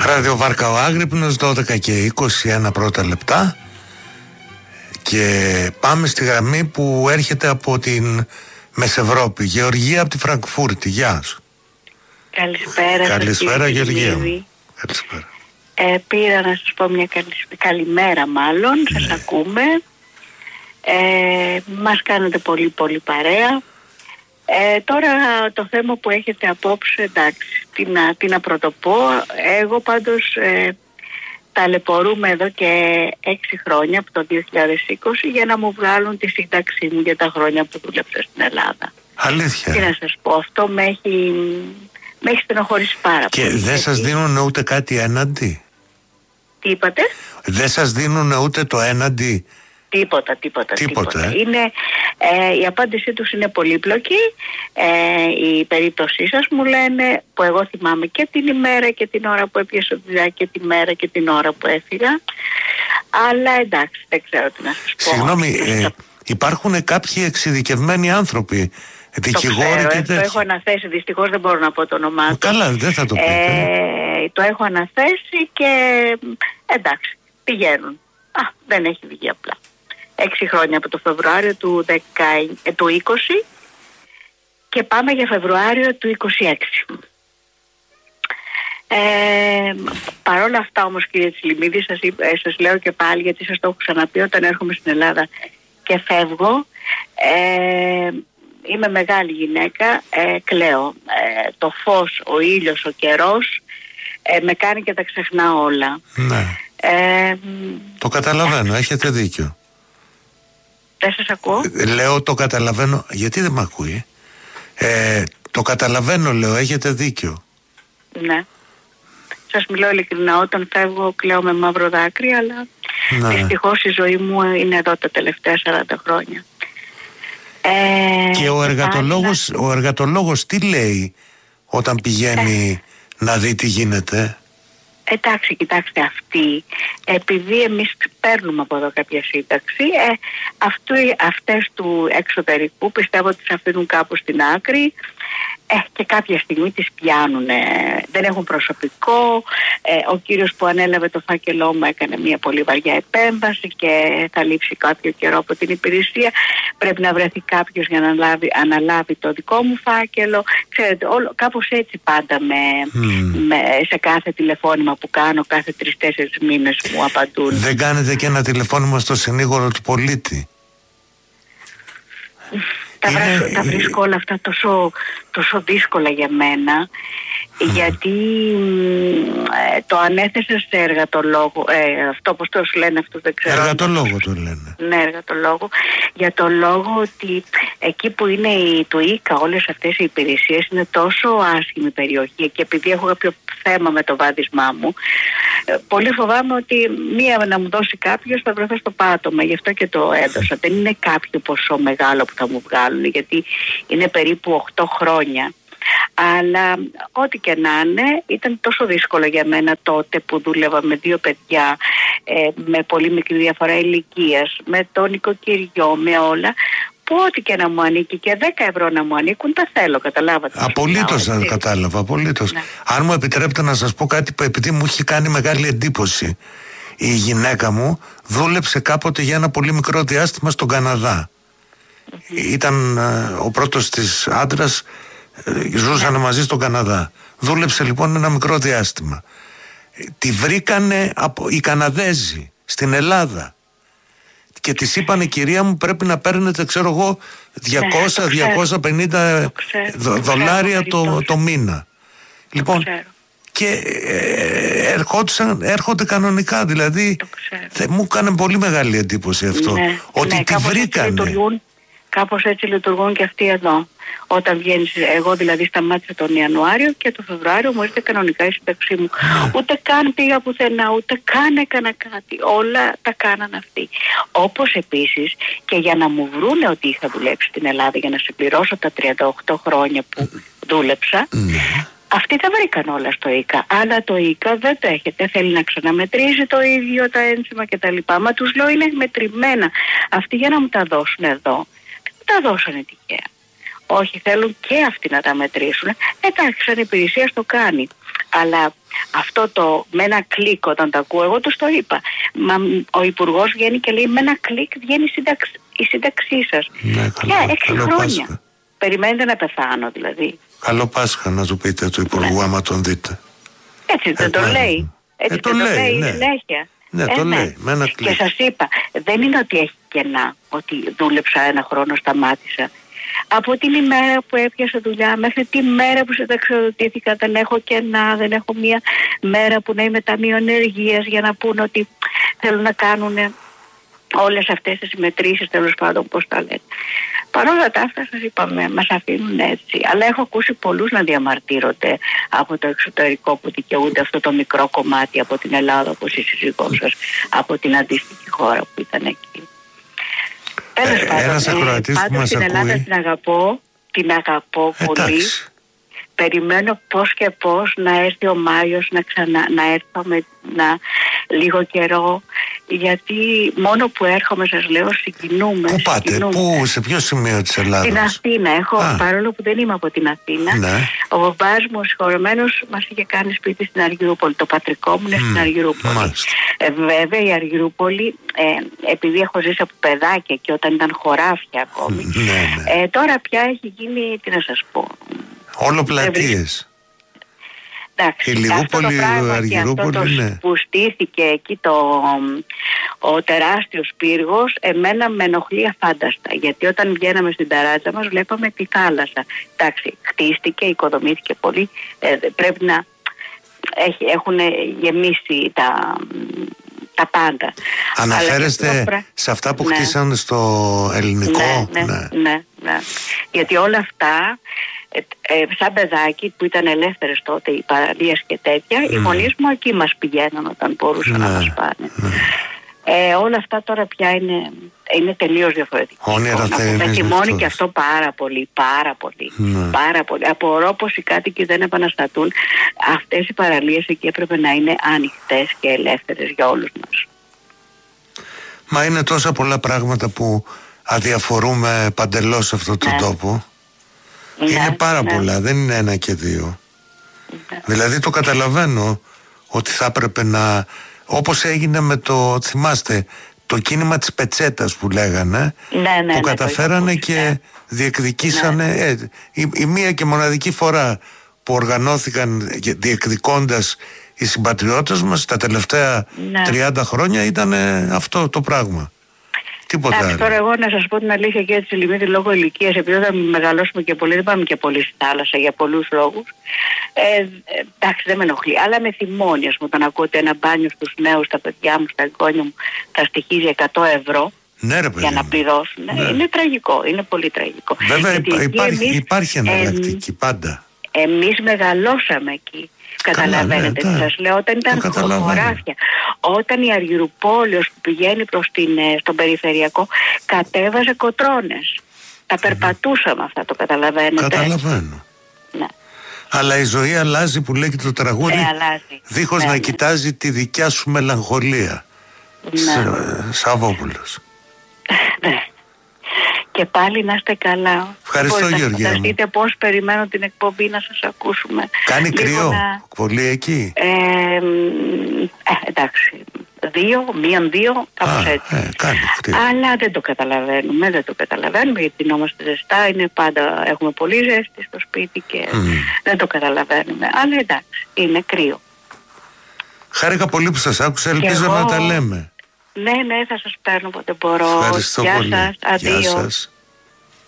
Ραδιοβάρκα ο Άγρυπνος, 12 και 21 πρώτα λεπτά. Και πάμε στη γραμμή που έρχεται από την Μεσευρώπη. Γεωργία από τη Φραγκφούρτη. Γεια σου. Καλησπέρα. Καλησπέρα Γεωργία. Καλησπέρα. Πήρα να σας πω μια καλημέρα μάλλον. Ναι. Σας ακούμε. Μας κάνετε πολύ πολύ παρέα. Τώρα το θέμα που έχετε απόψε, εντάξει, τι να πρωτοπώ. Εγώ πάντως ταλαιπωρούμε εδώ και 6 χρόνια από το 2020 για να μου βγάλουν τη σύνταξή μου για τα χρόνια που δούλεψα στην Ελλάδα. Αλήθεια. Τι να σας πω, αυτό με έχει στενοχωρήσει πάρα πολύ. Και δεν σας δίνουν ούτε κάτι έναντι? Τι είπατε? Δεν σας δίνουν ούτε το έναντι? Τίποτα. Είναι, η απάντησή τους είναι πολύπλοκη. Η περίπτωσή σας μου λένε, που εγώ θυμάμαι και την ημέρα και την ώρα που έπιασα δουλειά και τη μέρα και την ώρα που έφυγα. Αλλά εντάξει, δεν ξέρω τι να σας πω. Συγγνώμη, υπάρχουν κάποιοι εξειδικευμένοι άνθρωποι, δικηγόροι και τέτοια. Το έχω αναθέσει, δυστυχώς δεν μπορώ να πω το όνομά του. Καλά, δεν θα το πείτε. Το έχω αναθέσει και εντάξει, πηγαίνουν. Δεν έχει βγει απλά. 6 χρόνια από το Φεβρουάριο του 20 και πάμε για Φεβρουάριο του 26. Παρ' όλα αυτά όμως, κύριε Τσιλιμίδη, σας λέω και πάλι, γιατί σας το έχω ξαναπεί, όταν έρχομαι στην Ελλάδα και φεύγω, είμαι μεγάλη γυναίκα, κλαίω. Το φως, ο ήλιος, ο καιρός με κάνει και τα ξεχνά όλα. Ναι. Το καταλαβαίνω, έχετε δίκιο. Δεν σας ακούω. Λέω το καταλαβαίνω, γιατί δεν με ακούει? Το καταλαβαίνω, λέω, έχετε δίκιο. Ναι. Σας μιλώ ειλικρινά, όταν φεύγω κλαίω με μαύρο δάκρυ, αλλά δυστυχώς η ζωή μου είναι εδώ τα τελευταία 40 χρόνια. Και ο εργατολόγος τι λέει όταν πηγαίνει να δει τι γίνεται? Εντάξει, κοιτάξτε, αυτοί, επειδή εμείς παίρνουμε από εδώ κάποια σύνταξη, αυτές του εξωτερικού πιστεύω ότι τις αφήνουν κάπου στην άκρη και κάποια στιγμή τις πιάνουν. Δεν έχουν προσωπικό. Ο κύριος που ανέλαβε το φάκελό μου έκανε μια πολύ βαριά επέμβαση και θα λείψει κάποιο καιρό από την υπηρεσία. Πρέπει να βρεθεί κάποιος για να αναλάβει το δικό μου φάκελο. Ξέρετε, κάπως έτσι πάντα σε κάθε τηλεφώνημα που κάνω, κάθε 3-4 μήνες μου απαντούν. Δεν κάνετε και ένα τηλεφώνημα στο συνήγορο του πολίτη? Τα βρίσκω όλα αυτά τόσο δύσκολα για μένα, γιατί το ανέθεσα σε εργατολόγο, αυτό πώς το λένε αυτό δεν ξέρω. Εργατολόγο το λένε. Ναι, εργατολόγο, για το λόγο ότι εκεί που είναι το ΙΚΑ, όλες αυτές οι υπηρεσίες είναι τόσο άσχημη περιοχή, και επειδή έχω κάποιο θέμα με το βάδισμά μου, πολύ φοβάμαι ότι μία να μου δώσει κάποιος θα βρεθώ στο πάτωμα, γι' αυτό και το έδωσα. Δεν είναι κάποιο ποσό μεγάλο που θα μου βγάλουν, γιατί είναι περίπου 8 χρόνια. Αλλά ό,τι και να είναι, ήταν τόσο δύσκολο για μένα τότε που δούλευα με 2 παιδιά, με πολύ μικρή διαφορά ηλικίας, με το νοικοκυριό, με όλα, που ό,τι και να μου ανήκει και 10 ευρώ να μου ανήκουν, τα θέλω, καταλάβατε? Απολύτως δεν κατάλαβα, απολύτως. Ναι. Αν μου επιτρέπετε να σας πω κάτι που επειδή μου είχε κάνει μεγάλη εντύπωση. Η γυναίκα μου δούλεψε κάποτε για ένα πολύ μικρό διάστημα στον Καναδά. Ήταν ο πρώτος της άντρας, ζούσαν μαζί στον Καναδά. Δούλεψε λοιπόν ένα μικρό διάστημα. Τη βρήκανε οι Καναδέζοι στην Ελλάδα και της είπανε, κυρία μου, πρέπει να παίρνετε, ξέρω εγώ, 200-250 δολάρια το μήνα. Λοιπόν, και έρχονται κανονικά, δηλαδή μου έκανε πολύ μεγάλη εντύπωση αυτό, ότι τη βρήκανε. Κάπως έτσι λειτουργούν και αυτοί εδώ. Όταν βγαίνεις, εγώ δηλαδή σταμάτησα τον Ιανουάριο και το Φεβρουάριο μου ήρθε κανονικά η σύνταξή μου. Ούτε καν πήγα πουθενά, ούτε καν έκανα κάτι. Όλα τα κάναν αυτοί. Όπως επίσης και για να μου βρούνε ότι είχα δουλέψει στην Ελλάδα, για να συμπληρώσω τα 38 χρόνια που δούλεψα, αυτοί τα βρήκαν όλα στο ΙΚΑ. Αλλά το ΙΚΑ δεν το έχετε. Θέλει να ξαναμετρήσει το ίδιο τα ένσημα κτλ. Μα τους λέω είναι μετρημένα. Αυτοί για να μου τα δώσουν εδώ, τα δώσανε τυχαία. Όχι, θέλουν και αυτοί να τα μετρήσουν. Εντάξει, σαν υπηρεσία το κάνει. Αλλά αυτό το με ένα κλικ όταν το ακούω, εγώ τους το είπα. Μα ο Υπουργός βγαίνει και λέει με ένα κλικ βγαίνει η σύνταξή σας. Ναι, για 6 χρόνια. Πάσχα. Περιμένετε να πεθάνω δηλαδή. Καλό Πάσχα να του πείτε του Υπουργού, άμα τον δείτε. Έτσι δεν το λέει. Έτσι το λέει, ναι. Συνέχεια. Ναι, το λέει. Με ένα κλικ. Και σας είπα, δεν είναι ότι έχει κενά, ότι δούλεψα 1 χρόνο, σταμάτησα. Από την ημέρα που έπιασα δουλειά μέχρι τη μέρα που συνταξιοδοτήθηκα δεν έχω κενά, δεν έχω μία μέρα που να είμαι ταμείο ενεργείας για να πούνε ότι θέλουν να κάνουν όλες αυτές τις μετρήσεις, τέλος πάντων πώς τα λένε. Παρ' όλα τα αυτά σας είπαμε, μας αφήνουν έτσι. Αλλά έχω ακούσει πολλούς να διαμαρτύρονται από το εξωτερικό που δικαιούνται αυτό το μικρό κομμάτι από την Ελλάδα, όπως η σύζυγός σας, από την αντίστοιχη χώρα που ήταν εκεί. Ένας ακροατής που μας την ακούει. Ελλάδα την αγαπώ πολύ. Περιμένω πώς και πώς να έρθει ο Μάιος να έρθω λίγο καιρό, γιατί μόνο που έρχομαι σας λέω συγκινούμε. Πού πάτε, σε ποιο σημείο της Ελλάδας? Στην Αθήνα έχω, παρόλο που δεν είμαι από την Αθήνα. Ναι. Ο μπαμπάς μου ο συγχωρεμένος μας είχε κάνει σπίτι στην Αργυρούπολη. Το πατρικό μου είναι στην Αργυρούπολη. Βέβαια η Αργυρούπολη, επειδή έχω ζήσει από παιδάκια και όταν ήταν χωράφια ακόμη, τώρα πια έχει γίνει, τι να σας πω, όλο πλατείες. Εντάξει, η Λιγούπολη, η Αργυρούπολη, ναι. Που στήθηκε εκεί ο τεράστιος πύργος, εμένα με ενοχλεί αφάνταστα. Γιατί όταν βγαίναμε στην ταράτσα μας βλέπαμε τη θάλασσα. Εντάξει, χτίστηκε, οικοδομήθηκε πολύ. Πρέπει να έχουν γεμίσει τα πάντα. Αναφέρεστε σε αυτά που χτίσαν στο ελληνικό? Ναι. Γιατί όλα αυτά, σαν παιδάκι που ήταν ελεύθερες τότε οι παραλίες και τέτοια, οι γονείς μου εκεί μας πηγαίναν όταν μπορούσαν να μας πάνε. Όλα αυτά τώρα πια είναι τελείως διαφορετικό. Όνειρα με θυμώνει και αυτό πάρα πολύ. Απορώ πως οι κάτοικοι δεν επαναστατούν. Αυτές οι παραλίες εκεί έπρεπε να είναι ανοιχτές και ελεύθερες για όλους μας. Μα είναι τόσα πολλά πράγματα που αδιαφορούμε παντελώς σε αυτόν τον τόπο. Είναι πάρα πολλά, δεν είναι 1 και 2. Δηλαδή το καταλαβαίνω ότι θα έπρεπε να, όπως έγινε με το, θυμάστε, το κίνημα της πετσέτας που λέγανε, που καταφέρανε και διεκδικήσανε η μία και μοναδική φορά που οργανώθηκαν διεκδικώντας οι συμπατριώτες μας τα τελευταία 30 χρόνια ήταν αυτό το πράγμα. Εντάξει, τώρα εγώ να σας πω την αλήθεια και έτσι λιμίτη λόγω ηλικίας, επειδή όταν μεγαλώσουμε και πολύ, δεν πάμε και πολύ στη θάλασσα για πολλούς λόγους. Εντάξει, δεν με ενοχλεί, αλλά με θυμώνει, ας πούμε, όταν ακούτε ένα μπάνιο στους νέους, στα παιδιά μου, στα εγγόνια μου, θα στοιχίζει 100 ευρώ. Ναι, ρε, για να πληρώσουν. Είναι τραγικό, είναι πολύ τραγικό. Βέβαια υπάρχει εναλλακτική πάντα. Εμείς μεγαλώσαμε εκεί. Καταλαβαίνετε τι σας λέω, όταν ήταν χωράφια. Όταν η Αργυρουπόλεως που πηγαίνει προς στον περιφερειακό κατέβαζε κοτρώνες. Τα περπατούσαμε αυτά, το καταλαβαίνετε? Καταλαβαίνω. Ναι. Αλλά η ζωή αλλάζει που λέει και το τραγούδι, δίχως να κοιτάζει τη δικιά σου μελαγχολία. Σαββόπουλος. Ναι. Και πάλι να είστε καλά. Ευχαριστώ, Γεωργία μου. Φανταστείτε πώς περιμένω την εκπομπή να σας ακούσουμε. Κάνει κρύο πολύ εκεί? Εντάξει, 2, κάπως έτσι. Κάνει κρύο. Αλλά δεν το καταλαβαίνουμε, γιατί γινόμαστε ζεστά, είναι πάντα, έχουμε πολύ ζέστη στο σπίτι και δεν το καταλαβαίνουμε. Αλλά εντάξει, είναι κρύο. Χάρηκα πολύ που σας άκουσα, ελπίζω να τα λέμε. Ναι, θα σας παίρνω όποτε μπορώ. Ευχαριστώ πολύ. Γεια σας, αντίο.